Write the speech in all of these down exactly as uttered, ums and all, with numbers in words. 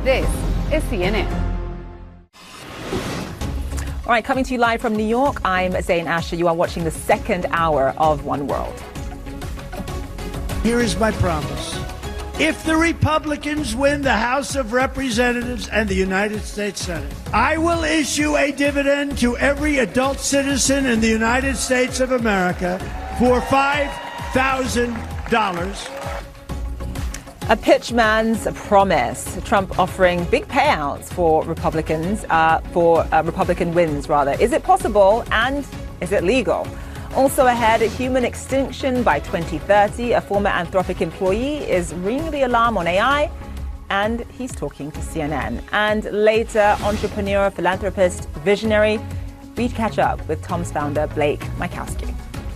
This is C N N. All right, coming to you live from New York, I'm Zain Asher. You are watching the second hour of One World. Here is my promise. If the Republicans win the House of Representatives and the United States Senate, I will issue a dividend to every adult citizen in the United States of America for five thousand dollars. A pitchman's promise. Trump offering big payouts for Republicans, uh, for uh, Republican wins, rather. Is it possible, and is it legal? Also ahead, human extinction by twenty thirty. A former Anthropic employee is ringing the alarm on A I, and he's talking to C N N. And later, entrepreneur, philanthropist, visionary. We catch up with Tom's founder, Blake Mykowski.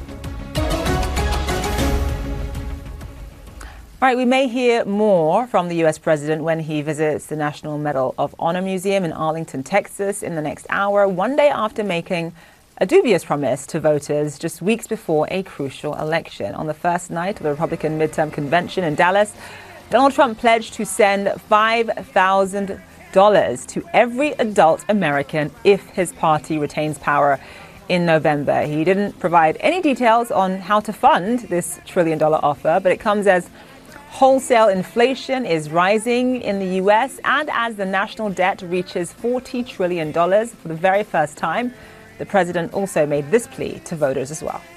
All right, we may hear more from the U S president when he visits the National Medal of Honor Museum in Arlington, Texas in the next hour, one day after making a dubious promise to voters just weeks before a crucial election. On the first night of the Republican midterm convention in Dallas, Donald Trump pledged to send five thousand dollars to every adult American if his party retains power in November. He didn't provide any details on how to fund this trillion dollar offer, but it comes as wholesale inflation is rising in the U S and as the national debt reaches forty trillion dollars for the very first time. The president also made this plea to voters as well.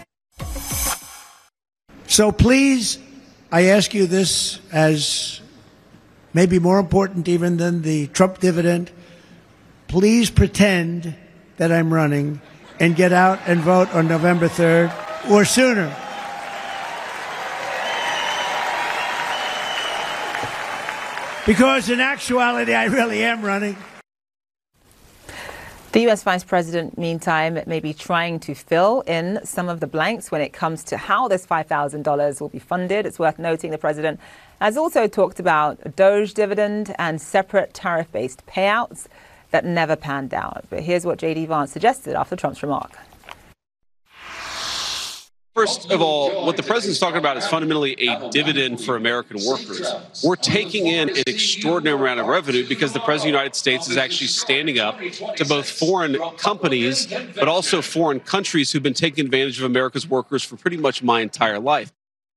So please, I ask you this as maybe more important even than the Trump dividend. Please pretend that I'm running and get out and vote on November third or sooner. Because in actuality, I really am running. The U S vice president, meantime, may be trying to fill in some of the blanks when it comes to how this five thousand dollars will be funded. It's worth noting the president has also talked about a DOGE dividend and separate tariff-based payouts that never panned out. But here's what J D Vance suggested after Trump's remark. First of all, what the president's talking about is fundamentally a dividend for American workers. We're taking in an extraordinary amount of revenue because the president of the United States is actually standing up to both foreign companies, but also foreign countries who've been taking advantage of America's workers for pretty much my entire life.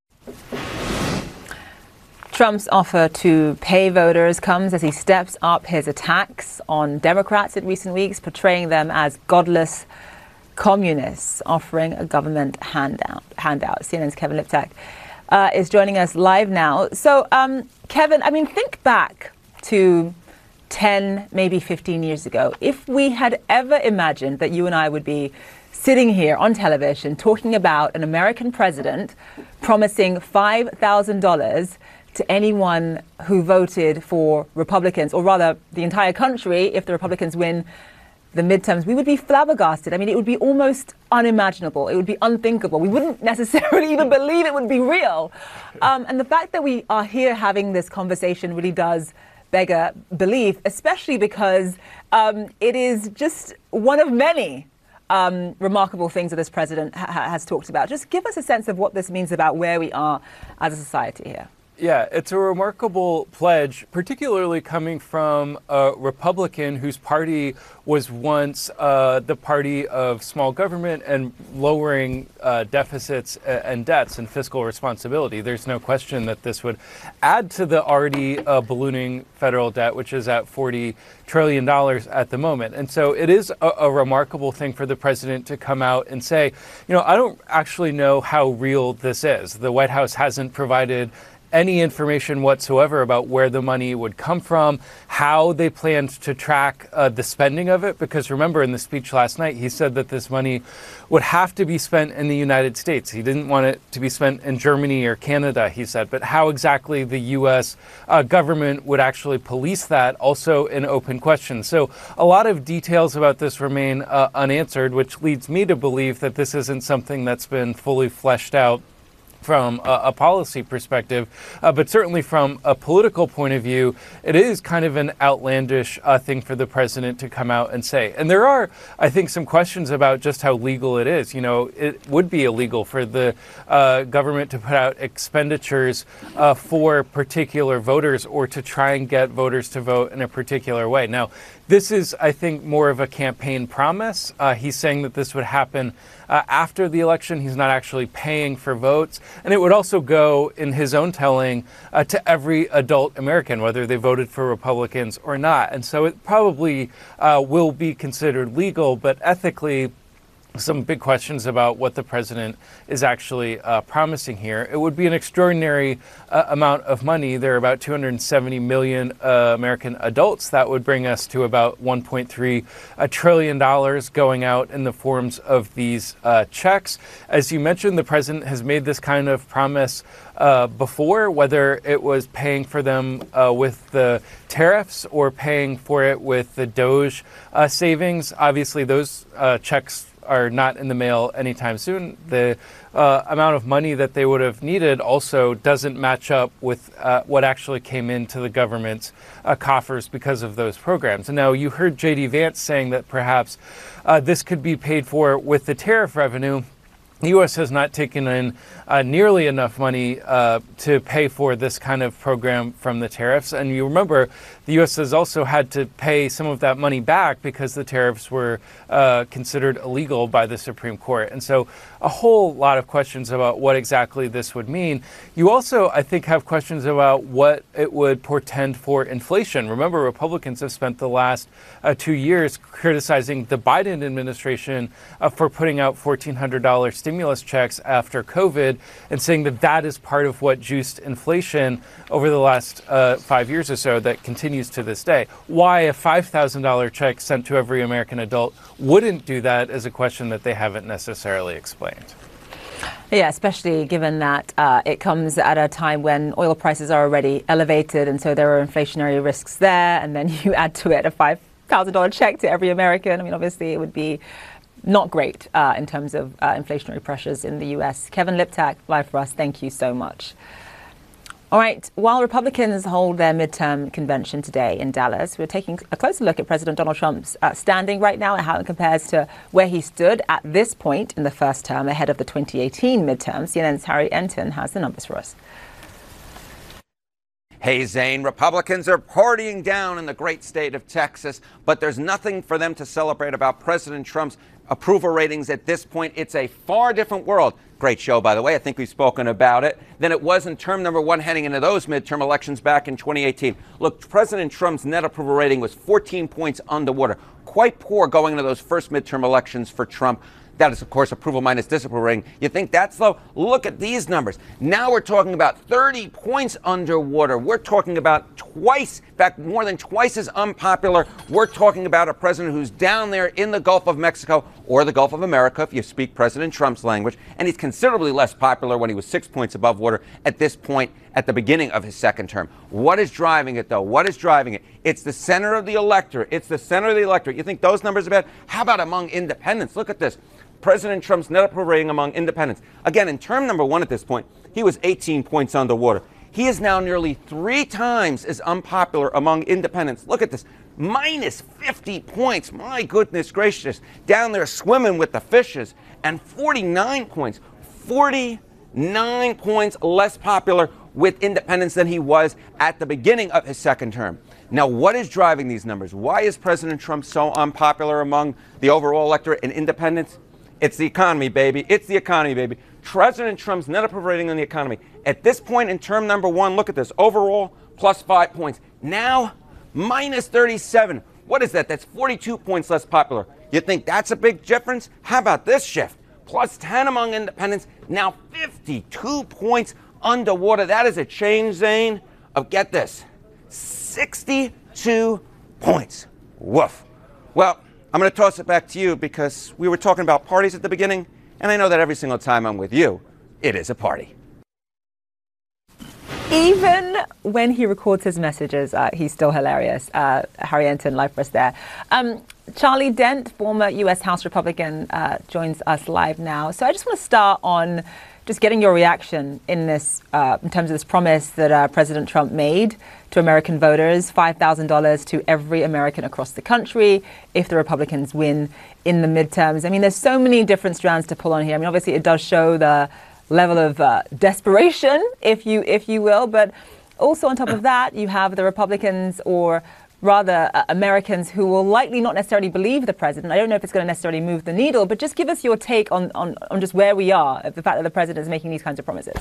Trump's offer to pay voters comes as he steps up his attacks on Democrats in recent weeks, portraying them as godless communists offering a government handout. handout. C N N's Kevin Liptak uh, is joining us live now. So, um, Kevin, I mean, think back to ten, maybe fifteen years ago. If we had ever imagined that you and I would be sitting here on television talking about an American president promising five thousand dollars to anyone who voted for Republicans, or rather the entire country, if the Republicans win the midterms, we would be flabbergasted. I mean, it would be almost unimaginable. It would be unthinkable. We wouldn't necessarily even believe it would be real. Um, and the fact that we are here having this conversation really does beg a belief, especially because um, it is just one of many um, remarkable things that this president ha- has talked about. Just give us a sense of what this means about where we are as a society here. Yeah, it's a remarkable pledge, particularly coming from a Republican whose party was once uh, the party of small government and lowering uh, deficits and debts and fiscal responsibility. There's no question that this would add to the already uh, ballooning federal debt, which is at forty trillion dollars at the moment. And so it is a, a remarkable thing for the president to come out and say, you know, I don't actually know how real this is. The White House hasn't provided any information whatsoever about where the money would come from, how they planned to track uh, the spending of it. Because remember, in the speech last night, he said that this money would have to be spent in the United States. He didn't want it to be spent in Germany or Canada, he said. But how exactly the U S uh, government would actually police that, also an open question. So a lot of details about this remain uh, unanswered, which leads me to believe that this isn't something that's been fully fleshed out from a, a policy perspective, uh, but certainly from a political point of view, it is kind of an outlandish uh, thing for the president to come out and say. And there are, I think, some questions about just how legal it is. You know, it would be illegal for the uh, government to put out expenditures uh, for particular voters or to try and get voters to vote in a particular way. Now, this is, I think, more of a campaign promise. Uh, he's saying that this would happen uh, after the election. He's not actually paying for votes. And it would also go, in his own telling, uh, to every adult American, whether they voted for Republicans or not. And so it probably uh, will be considered legal, but ethically, some big questions about what the president is actually uh, promising here. It would be an extraordinary uh, amount of money. There are about two hundred seventy million uh, American adults. That would bring us to about one point three trillion dollars going out in the forms of these uh, checks. As you mentioned, the president has made this kind of promise uh, before, whether it was paying for them uh, with the tariffs or paying for it with the Doge uh, savings. Obviously, those uh, checks are not in the mail anytime soon. The uh, amount of money that they would have needed also doesn't match up with uh, what actually came into the government's uh, coffers because of those programs. And now you heard J D Vance saying that perhaps uh, this could be paid for with the tariff revenue. The U S has not taken in uh, nearly enough money uh, to pay for this kind of program from the tariffs. And you remember, the U S has also had to pay some of that money back because the tariffs were uh, considered illegal by the Supreme Court. And so a whole lot of questions about what exactly this would mean. You also, I think, have questions about what it would portend for inflation. Remember, Republicans have spent the last uh, two years criticizing the Biden administration uh, for putting out fourteen hundred dollars stimulus checks after COVID and saying that that is part of what juiced inflation over the last uh, five years or so that continues to this day. Why a five thousand dollars check sent to every American adult wouldn't do that is a question that they haven't necessarily explained. Yeah, especially given that uh, it comes at a time when oil prices are already elevated, and so there are inflationary risks there, and then you add to it a five thousand dollars check to every American. I mean, obviously it would be not great uh, in terms of uh, inflationary pressures in the U S. Kevin Liptak, live for us, thank you so much. All right, while Republicans hold their midterm convention today in Dallas, we're taking a closer look at President Donald Trump's uh, standing right now and how it compares to where he stood at this point in the first term ahead of the twenty eighteen midterm. C N N's Harry Enton has the numbers for us. Hey, Zane, Republicans are partying down in the great state of Texas, but there's nothing for them to celebrate about President Trump's approval ratings at this point. It's a far different world. Great show, by the way. I think we've spoken about it. Than it was in term number one heading into those midterm elections back in twenty eighteen. Look, President Trump's net approval rating was fourteen points underwater. Quite poor going into those first midterm elections for Trump. That is, of course, approval minus disapproval rating. You think that's low? Look at these numbers. Now we're talking about thirty points underwater. We're talking about twice, in fact, more than twice as unpopular. We're talking about a president who's down there in the Gulf of Mexico or the Gulf of America, if you speak President Trump's language. And he's considerably less popular when he was six points above water at this point at the beginning of his second term. What is driving it, though? What is driving it? It's the center of the electorate. It's the center of the electorate. You think those numbers are bad? How about among independents? Look at this. President Trump's net approval rating among independents. Again, in term number one at this point, he was eighteen points underwater. He is now nearly three times as unpopular among independents. Look at this, minus fifty points. My goodness gracious, down there swimming with the fishes. And forty-nine points, forty-nine points less popular with independents than he was at the beginning of his second term. Now, what is driving these numbers? Why is President Trump so unpopular among the overall electorate and independents? It's the economy, baby. It's the economy, baby. President Trump's net approval rating on the economy. At this point in term number one, look at this. Overall, plus five points. Now, minus thirty-seven. What is that? That's forty-two points less popular. You think that's a big difference? How about this shift? Plus ten among independents. Now fifty-two points underwater. That is a change, Zane, of, get this, sixty-two points. Woof. Well, I'm going to toss it back to you because we were talking about parties at the beginning, and I know that every single time I'm with you, it is a party. Even when he records his messages, uh, he's still hilarious. Uh, Harry Enton, live for us there. Um, Charlie Dent, former U S House Republican, uh, joins us live now. So I just want to start on just getting your reaction in this, uh, in terms of this promise that uh, President Trump made to American voters, five thousand dollars to every American across the country if the Republicans win in the midterms. I mean, there's so many different strands to pull on here. I mean, obviously, it does show the level of uh, desperation, if you if you will, but also on top of that, you have the Republicans, or rather uh, Americans, who will likely not necessarily believe the president. I don't know if it's going to necessarily move the needle, but just give us your take on, on, on just where we are, of the fact that the president is making these kinds of promises.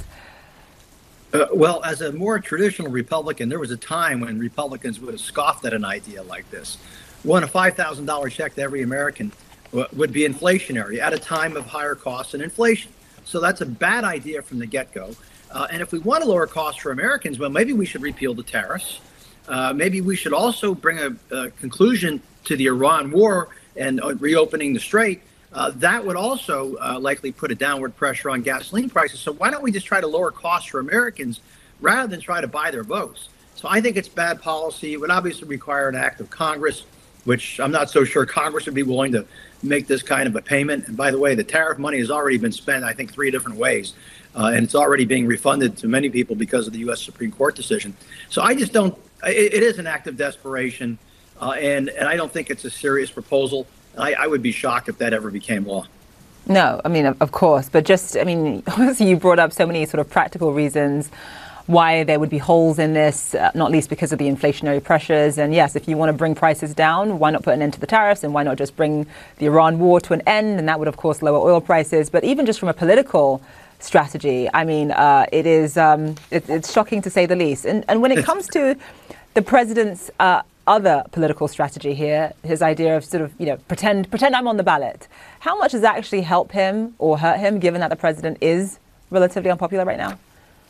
Uh, well, as a more traditional Republican, there was a time when Republicans would have scoffed at an idea like this. One, a five thousand dollars check to every American w- would be inflationary at a time of higher costs and inflation. So that's a bad idea from the get-go. Uh, and if we want to lower costs for Americans, well, maybe we should repeal the tariffs. Uh, maybe we should also bring a, a conclusion to the Iran war and uh, reopening the strait. Uh, that would also uh, likely put a downward pressure on gasoline prices. So why don't we just try to lower costs for Americans rather than try to buy their votes? So I think it's bad policy. It would obviously require an act of Congress, which I'm not so sure Congress would be willing to make this kind of a payment. And by the way, the tariff money has already been spent, I think, three different ways. Uh, and it's already being refunded to many people because of the U S Supreme Court decision. So I just don't, it, it is an act of desperation. Uh, and, and I don't think it's a serious proposal. I, I would be shocked if that ever became law. No, I mean, of, of course. But just, I mean, obviously you brought up so many sort of practical reasons why there would be holes in this, uh, not least because of the inflationary pressures. And yes, if you want to bring prices down, why not put an end to the tariffs, and why not just bring the Iran war to an end? And that would, of course, lower oil prices. But even just from a political strategy, I mean, uh, it is um, it, it's shocking to say the least. And, and when it comes to the president's uh, other political strategy here, his idea of sort of, you know, pretend pretend I'm on the ballot, how much does that actually help him or hurt him, given that the president is relatively unpopular right now?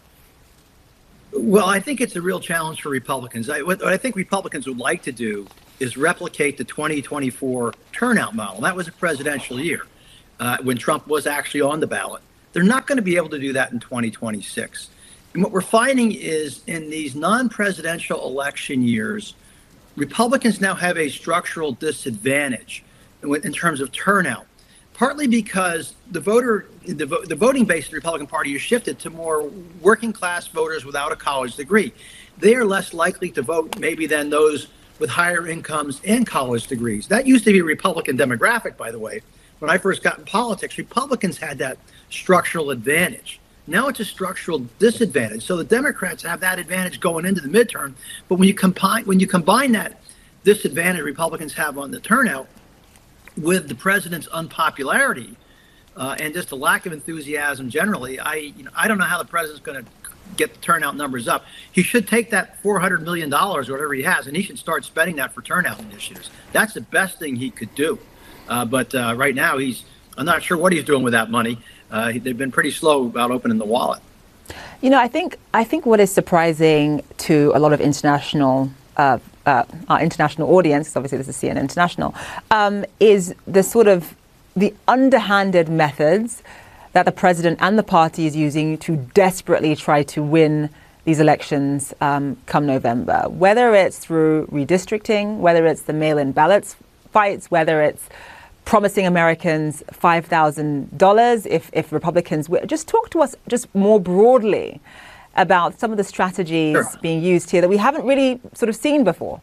Well, I think it's a real challenge for Republicans. I, what, what I think Republicans would like to do is replicate the twenty twenty-four turnout model. That was a presidential year uh, when Trump was actually on the ballot. They're not going to be able to do that in twenty twenty-six. And what we're finding is in these non-presidential election years, Republicans now have a structural disadvantage in, in terms of turnout, partly because the voter, the, vo- the voting base of the Republican Party has shifted to more working class voters without a college degree. They are less likely to vote maybe than those with higher incomes and college degrees. That used to be a Republican demographic, by the way. When I first got in politics, Republicans had that structural advantage. Now it's a structural disadvantage. So the Democrats have that advantage going into the midterm. But when you combine when you combine that disadvantage Republicans have on the turnout with the president's unpopularity uh, and just a lack of enthusiasm generally, I you know I don't know how the president's going to get the turnout numbers up. He should take that four hundred million dollars or whatever he has, and he should start spending that for turnout initiatives. That's the best thing he could do. Uh, but uh, right now, he's I'm not sure what he's doing with that money. Uh, they've been pretty slow about opening the wallet. You know, I think I think what is surprising to a lot of international uh, uh, our international audience, 'cause obviously this is C N N International, um, is the sort of the underhanded methods that the president and the party is using to desperately try to win these elections um, come November. Whether it's through redistricting, whether it's the mail-in ballots fights, whether it's promising Americans five thousand dollars if, if Republicans win. Just talk to us just more broadly about some of the strategies Sure. being used here that we haven't really sort of seen before.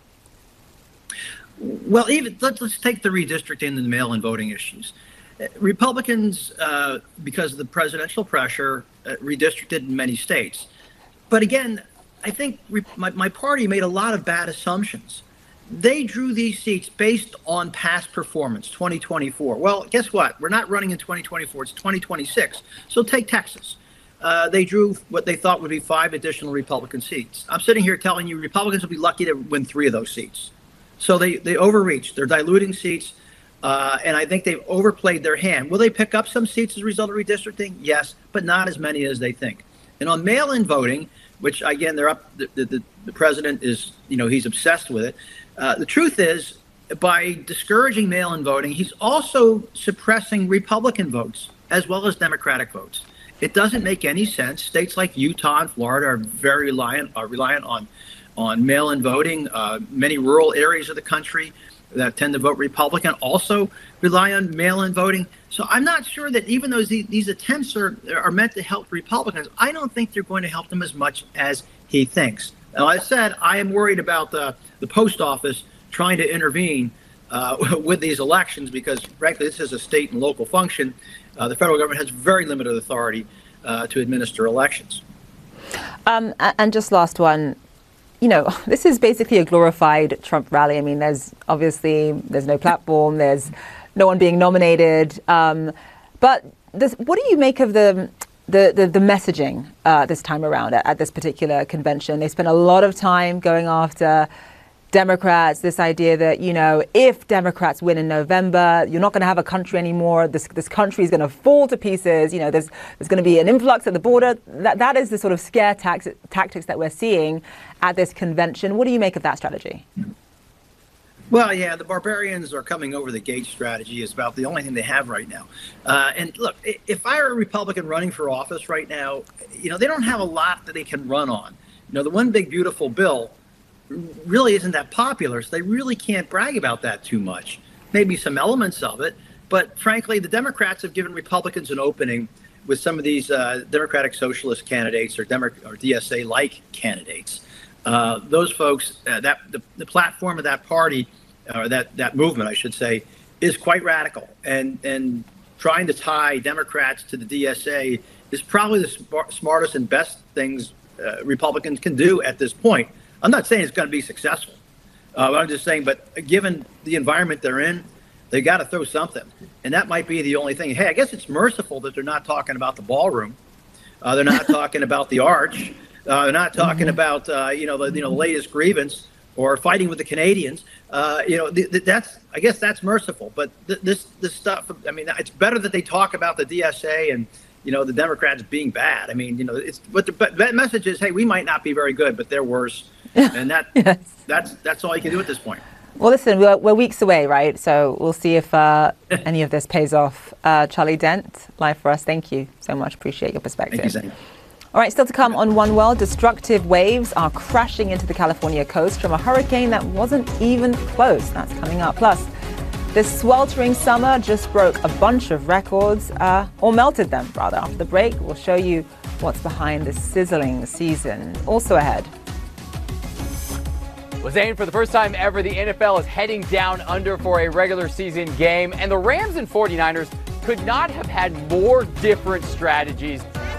Well, even let's, let's take the redistricting and the mail-in voting issues. Uh, Republicans, uh, because of the presidential pressure, uh, redistricted in many states. But again, I think re- my, my party made a lot of bad assumptions. They drew these seats based on past performance, twenty twenty-four. Well, guess what? We're not running in twenty twenty-four. It's twenty twenty-six. So take Texas. Uh, they drew what they thought would be five additional Republican seats. I'm sitting here telling you Republicans will be lucky to win three of those seats. So they, they overreached. They're diluting seats, uh, and I think they've overplayed their hand. Will they pick up some seats as a result of redistricting? Yes, but not as many as they think. And on mail-in voting, which, again, they're up. The, the, the president is, you know, he's obsessed with it. Uh, the truth is, by discouraging mail-in voting, he's also suppressing Republican votes as well as Democratic votes. It doesn't make any sense. States like Utah and Florida are very reliant are reliant on on mail-in voting. Uh, many rural areas of the country, that tend to vote Republican also rely on mail-in voting. So I'm not sure that even though these, these attempts are, are meant to help Republicans, I don't think they're going to help them as much as he thinks. Now, I said I am worried about the, the post office trying to intervene uh, with these elections because, frankly, this is a state and local function. Uh, the federal government has very limited authority uh, to administer elections. Um, and just last one. You know, this is basically a glorified Trump rally. I mean, there's obviously, there's no platform, there's no one being nominated. Um, but this, what do you make of the the, the, the messaging uh, this time around at, at this particular convention? They spent a lot of time going after Democrats, this idea that, you know, if Democrats win in November, you're not going to have a country anymore. This this country is going to fall to pieces. You know, there's there's going to be an influx at the border. That that is the sort of scare tax, tactics that we're seeing at this convention. What do you make of that strategy? Well, yeah, the barbarians are coming over the gate strategy is about the only thing they have right now. Uh, and look, if I were a Republican running for office right now, you know, they don't have a lot that they can run on. You know, the one big beautiful bill really isn't that popular, so they really can't brag about that too much. Maybe some elements of it, but frankly, the Democrats have given Republicans an opening with some of these uh, Democratic Socialist candidates or, Demo- or D S A-like candidates. Uh, those folks, uh, that the, the platform of that party, or that, that movement, I should say, is quite radical. And, and trying to tie Democrats to the D S A is probably the sp- smartest and best things uh, Republicans can do at this point. I'm not saying it's going to be successful. Uh, I'm just saying, but given the environment they're in, they got to throw something. And that might be the only thing. Hey, I guess it's merciful that they're not talking about the ballroom. Uh, they're not talking about the arch. Uh, they're not talking mm-hmm. about, uh, you know, the you know the latest grievance or fighting with the Canadians. Uh, you know, th- th- that's I guess that's merciful. But th- this this stuff, I mean, it's better that they talk about the D S A and, you know, the Democrats being bad. I mean, you know, it's but the but that message is, hey, we might not be very good, but they're worse. And that yes. that's that's all you can do at this point. Well, listen, we're, we're weeks away, right? So we'll see if uh, any of this pays off. Uh, Charlie Dent, live for us. Thank you so much. Appreciate your perspective. Thank you, Zane. All right, still to come on One World, destructive waves are crashing into the California coast from a hurricane that wasn't even close. That's coming up. Plus, this sweltering summer just broke a bunch of records, uh, or melted them, rather. After the break, we'll show you what's behind this sizzling season. Also ahead. Well, Zane, for the first time ever, the N F L is heading down under for a regular season game, and the Rams and forty-niners could not have had more different strategies.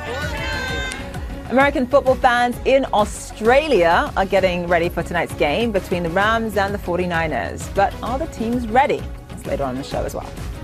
American football fans in Australia are getting ready for tonight's game between the Rams and the forty-niners. But are the teams ready? That's later on in the show as well.